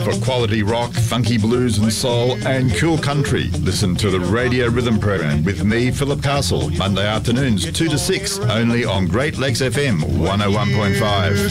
For quality rock, funky blues and soul and cool country, listen to the Radio Rhythm program with me, Philip Castle, Monday afternoons 2 to 6, only on Great Lakes FM 101.5.